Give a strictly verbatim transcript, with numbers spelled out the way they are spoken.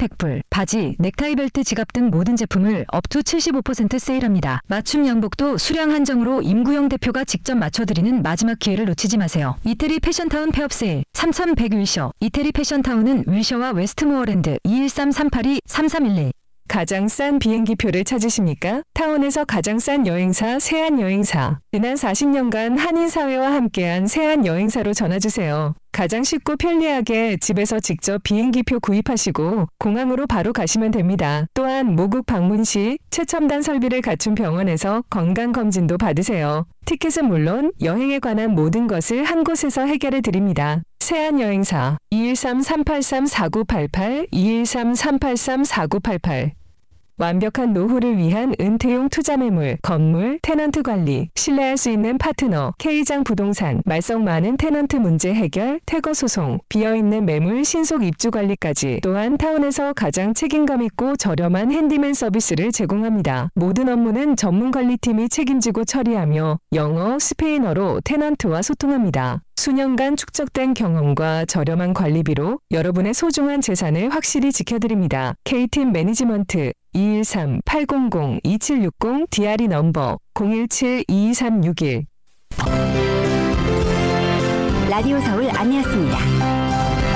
백 불, 바지, 넥타이 벨트, 지갑 등 모든 제품을 업투 칠십오 퍼센트 세일합니다. 맞춤 양복도 수량 한정으로 임구영 대표가 직접 맞춰드리는 마지막 기회를 놓치지 마세요. 이태리 패션타운 폐업 세일 삼천백 윌셔. 이태리 패션타운은 윌셔와 웨스트모어랜드 이일삼 삼팔이 삼삼일일. 가장 싼 비행기표를 찾으십니까? 타운에서 가장 싼 여행사 세안여행사. 지난 사십 년간 한인사회와 함께한 세안여행사로 전화주세요. 가장 쉽고 편리하게 집에서 직접 비행기표 구입하시고 공항으로 바로 가시면 됩니다. 또한 모국 방문 시 최첨단 설비를 갖춘 병원에서 건강검진도 받으세요. 티켓은 물론 여행에 관한 모든 것을 한 곳에서 해결해 드립니다. 세안여행사 이일삼 삼팔삼 사구팔팔 이일삼 삼팔삼 사구팔팔. 완벽한 노후를 위한 은퇴용 투자매물, 건물, 테넌트 관리, 신뢰할 수 있는 파트너, K장 부동산, 말썽 많은 테넌트 문제 해결, 퇴거 소송, 비어있는 매물 신속 입주 관리까지. 또한 타운에서 가장 책임감 있고 저렴한 핸디맨 서비스를 제공합니다. 모든 업무는 전문 관리팀이 책임지고 처리하며 영어, 스페인어로 테넌트와 소통합니다. 수년간 축적된 경험과 저렴한 관리비로 여러분의 소중한 재산을 확실히 지켜드립니다. K팀 매니지먼트 이일삼 팔공공 이칠육공 디알이 넘버 공일칠 이이삼육일. 라디오 서울 아니었습니다.